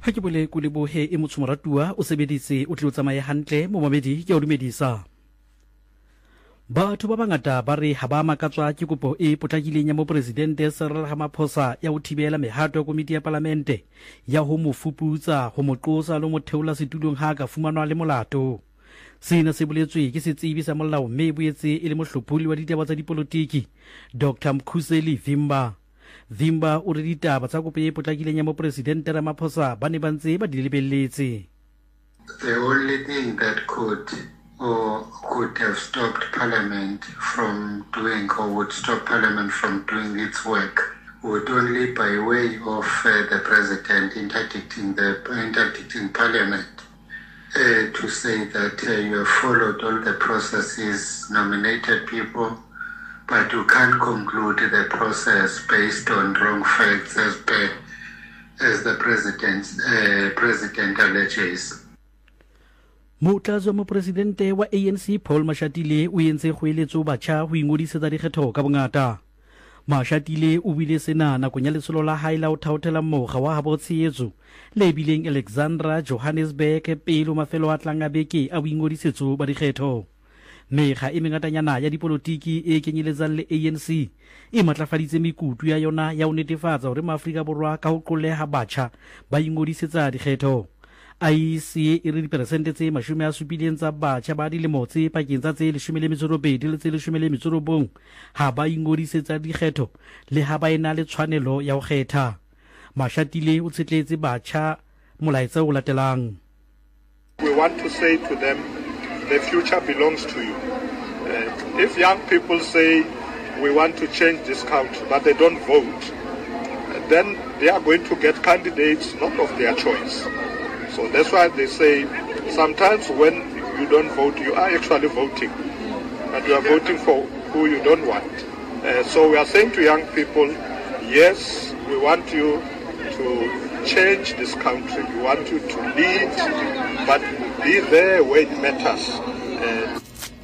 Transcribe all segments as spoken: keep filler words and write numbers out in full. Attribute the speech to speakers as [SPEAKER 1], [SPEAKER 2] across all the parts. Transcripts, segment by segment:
[SPEAKER 1] ha ke bole ku lebohe e motshomoratua o sebeditse o tlo tsamaye hantle mo mamedi ke o dumedisa. Batho ba bangata ba re ha ba makatswa ke kopo e potlakileng ya mo presidente Cyril Ramaphosa ya ho thibela mehato ya komiti ya parlamente ya ho mo fuputsa ho mo qosa le mo theola setulong ha ka fumanwa le molato. Sena se boletswe ke setsebi sa molao mme boetse e le mohlopholi wa ditaba tsa dipolotiki Doctor Mkhuseli Vimba. Vimba o re ditaba tsa kopo e potlakileng ya mo presidente Ramaphosa ba ne ba ntse ba di lebelletse.
[SPEAKER 2] The only thing that could or could have stopped Parliament from doing or would stop Parliament from doing its work would only by way of uh, the President interdicting the interdicting Parliament uh, to say that uh, you have followed all the processes, nominated people, but you can't conclude the process based on wrong facts as per as the President uh, President alleges.
[SPEAKER 1] Motlatsi mo presidente wa A N C Paul Mashatile o entse kgoeletso batjha ho ingodisetsa dikgetho ka bongata. Mashatile o bile sena nakong ya letsholo la hae la ho thaothela mokga wa habo tshehetso le bileng Alexandra Johannesburg pele mafelo a tlang a beke a boingodisetso ba dikgetho. Mekga e mengatanyana ya dipolotiki e kenyeletsang le A N C e matlafaditse mekutu ya yona ya ho netefatsa hore Maafrika Borwa ka ho qolleha batjha ba ingodisetsa dikgetho. I C e re diperesente tse mashome a supileng tsa batjha ba dilemo tse pakeng tsa tse leshome le metso e robedi le tse leshome le metso e robong ha ba ingodisetsa dikgetho le ha ba ena le tshwanelo ya ho kgetha. Mashatile o tshetletse batjha molaetsa o latelang.
[SPEAKER 3] We want to say to them, the future belongs to you. Uh, if young people say we want to change this country but they don't vote, then they are going to get candidates not of their choice. So that's why they say sometimes when you don't vote, you are actually voting, but you are voting for who you don't want. Uh, so we are saying to young people, yes, we want you to change this country. We want you to lead, but be there where it matters. Uh,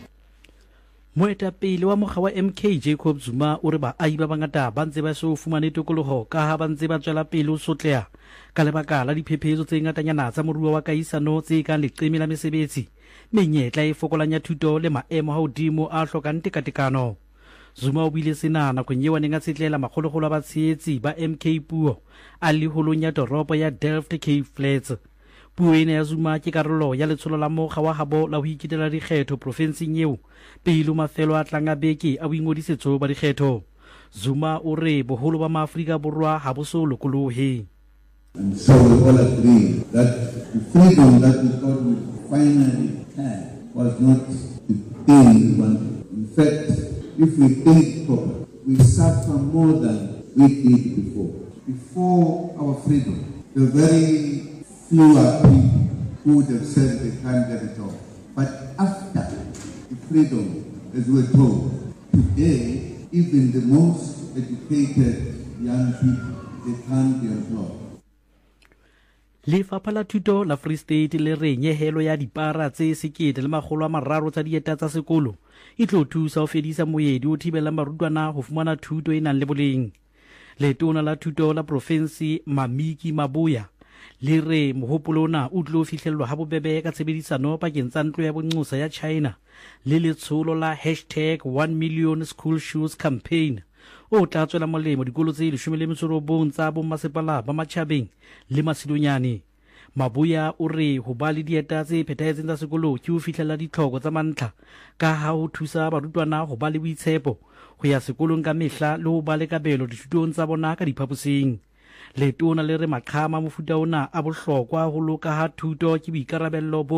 [SPEAKER 1] Moetapele wa mokga wa M K Jacob Zuma o re baahi ba bangata ba ntse ba se o fumane tokoloho ka ha ba ntse ba tswela pele ho sotleha ka lebaka la diphephetso tse ngatanyana tsa moruo wa kahisano tse kang leqeme la mesebetsi, menyetla e fokolang ya thuto le maemo a hodimo a hlokang tekatekano. Zuma o bile sena nakong eo a neng a tsetlela makgolokgolo a batshehetsi ba M K puo a leholong ya toropo ya Delft Cape Flats. Puo ena ya Zuma ke karolo ya letsholo la mokga wa habo la ho iketela dikgetho profenseng eo pele mafelo a tlang a beke a boingodisetso ba dikgetho. Zuma o re boholo ba Maafrika Borwa ha bo so lokolohe.
[SPEAKER 4] And so we all agree that the freedom that we thought we finally had was not the thing we wanted. In fact, if we think properly, we suffer more than we did before. Before our freedom, the very few are people who would have said they can't get it all. But after the freedom, as we're told, today, even the most educated young people, they can't be employed.
[SPEAKER 1] Lefapha la Thuto la Free State le re nyehelo ya dipara tse sekete le makgolo a mararo tsa dieta tsa sekolo e tlo thusa ho fedisa moedi o thibelang barutwana ho fumana thuto e nang le boleng. Letona la Thuto la Province Mamiki Mabuya le re mohopolo ona o tlo fihlellwa ha bobebe ka tshebedisano pakeng tsa ntlo ya bonqosa ya China le letsholo la hashtag one million school shoes campaign o tla tswela molemo dikolo tse leshome le metso e robong tsa bommasepala ba matjhabeng le masilonyane. Mabuya o re ho ba le dieta tse phethahetseng tsa sekolo ke ho fihlella ditlhoko tsa mantlha ka ha ho thusa barutwana ho ba le boitshepo ho ya sekolong ka mehla le ho ba le kabelo dithutong tsa bona ka diphaposing. Letona le re maqhama mofuta ona a bohlokwa ho loka ha thuto ke boikarabello bo